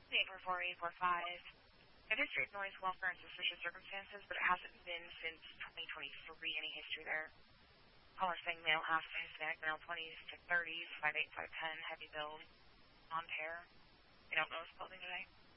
844-845. District noise, welfare, and suspicious circumstances, but it hasn't been since 2023. Any history there? Caller saying male, half Hispanic, male 20s to 30s, 5'8", 5'10", heavy build, blonde hair. They don't know his clothing today.